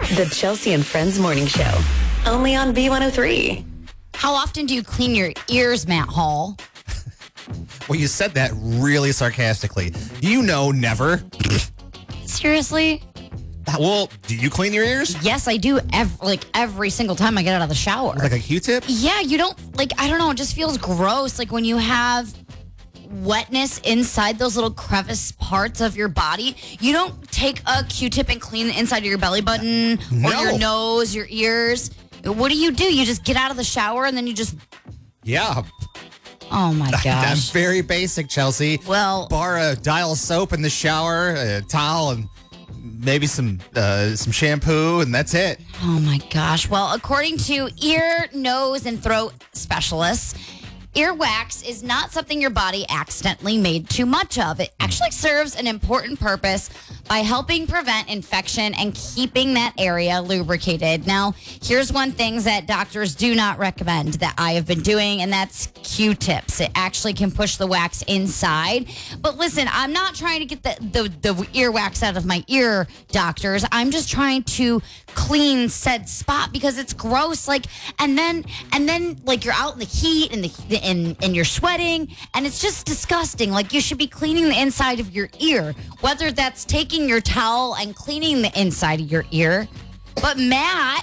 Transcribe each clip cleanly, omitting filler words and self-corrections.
The Chelsea and Friends Morning Show. Only on B103. How often do you clean your ears, Matt Hall? Well, you said that really sarcastically. You know, never. Seriously? Well, do you clean your ears? Yes, I do. Every single time I get out of the shower. Like a Q-tip? Yeah, you don't, I don't know. It just feels gross. Like when you have wetness inside those little crevice parts of your body, you don't take a Q-tip and clean the inside of your belly button or your nose, your ears. What do? You just get out of the shower and then you just... Yeah. Oh, my gosh. I'm very basic, Chelsea. Well... Bar a dial soap in the shower, a towel, and maybe some shampoo, and that's it. Oh, my gosh. Well, according to ear, nose, and throat specialists, earwax is not something your body accidentally made too much of. It actually serves an important purpose by helping prevent infection and keeping that area lubricated. Now, here's one thing that doctors do not recommend that I have been doing, and that's Q-tips. It actually can push the wax inside. But listen, I'm not trying to get the earwax out of my ear, doctors. I'm just trying to clean said spot because it's gross. And then you're out in the heat and you're sweating, and it's just disgusting. You should be cleaning the inside of your ear, whether that's taking your towel and cleaning the inside of your ear. But Matt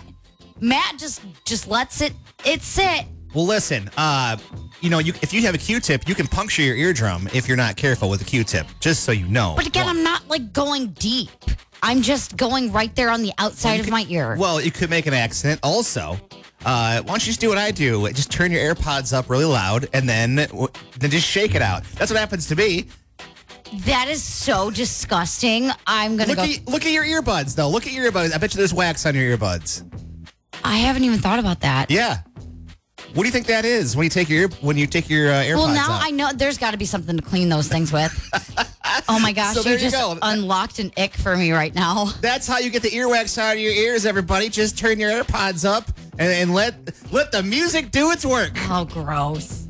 just lets it sit. Well, listen, if you have a Q-tip, you can puncture your eardrum if you're not careful with a Q-tip, just so you know. But again, I'm not going deep. I'm just going right there on the outside of my ear. Well, you could make an accident. Also, why don't you just do what I do? Just turn your AirPods up really loud and then just shake it out. That's what happens to me. That is so disgusting. I'm going to go... Look at your earbuds, though. Look at your earbuds. I bet you there's wax on your earbuds. I haven't even thought about that. Yeah. What do you think that is when you take your AirPods Well, now out? I know there's got to be something to clean those things with. Oh, my gosh. So you just unlocked an ick for me right now. That's how you get the earwax out of your ears, everybody. Just turn your AirPods up and let the music do its work. Oh, gross.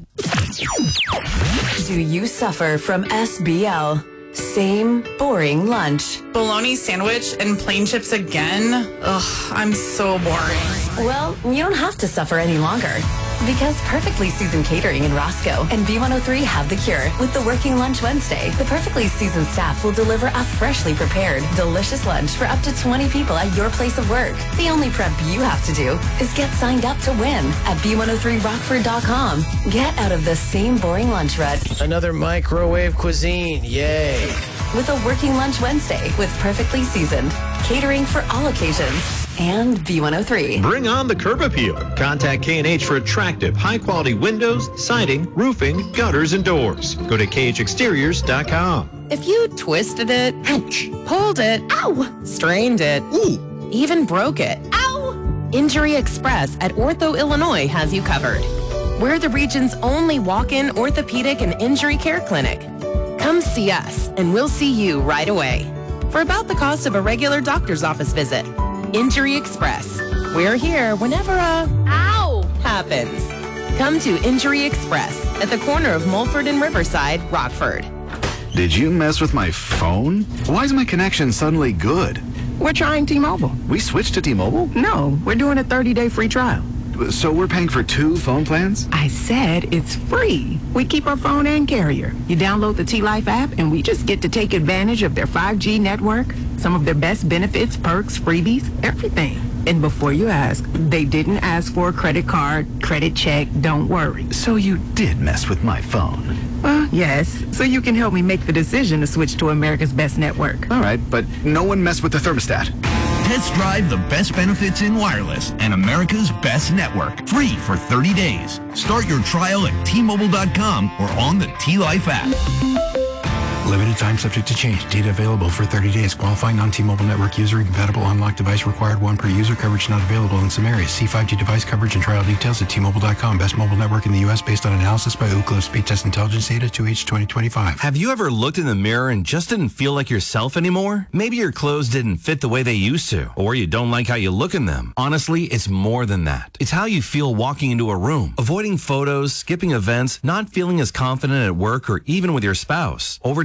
Do you suffer from SBL? Same boring lunch. Bologna sandwich and plain chips again? Ugh, I'm so boring. Well, you don't have to suffer any longer. Because Perfectly Seasoned Catering in Roscoe and B103 have the cure with the Working Lunch Wednesday. The Perfectly Seasoned staff will deliver a freshly prepared, delicious lunch for up to 20 people at your place of work. The only prep you have to do is get signed up to win at B103Rockford.com. Get out of the same boring lunch rut. Another microwave cuisine, yay. With a Working Lunch Wednesday with Perfectly Seasoned. Catering for all occasions. And B103. Bring on the curb appeal. Contact K&H for attractive, high-quality windows, siding, roofing, gutters, and doors. Go to KHExteriors.com. If you twisted it, ouch, pulled it, ow, strained it, ooh, even broke it, ow, Injury Express at Ortho Illinois has you covered. We're the region's only walk-in orthopedic and injury care clinic. Come see us, and we'll see you right away. For about the cost of a regular doctor's office visit. Injury Express. We're here whenever a ow happens. Come to Injury Express at the corner of Mulford and Riverside, Rockford. Did you mess with my phone? Why is my connection suddenly good? We're trying T-Mobile. We switched to T-Mobile? No, we're doing a 30-day free trial. So we're paying for 2 phone plans? I said it's free. We keep our phone and carrier. You download the T-Life app and we just get to take advantage of their 5G network, some of their best benefits, perks, freebies, everything. And before you ask, they didn't ask for a credit card, credit check, don't worry. So you did mess with my phone? Well, yes. So you can help me make the decision to switch to America's best network. All right, but no one messed with the thermostat. Test drive the best benefits in wireless and America's best network. Free for 30 days. Start your trial at T-Mobile.com or on the T-Life app. Limited time subject to change. Data available for 30 days. Qualifying non-T-Mobile network user. Incompatible unlocked device required. 1 per user. Coverage not available in some areas. See 5G device coverage and trial details at T-Mobile.com. Best mobile network in the U.S. based on analysis by Ookla Speed Test Intelligence Data 2H 2025. Have you ever looked in the mirror and just didn't feel like yourself anymore? Maybe your clothes didn't fit the way they used to, or you don't like how you look in them. Honestly, it's more than that. It's how you feel walking into a room, avoiding photos, skipping events, not feeling as confident at work or even with your spouse. Over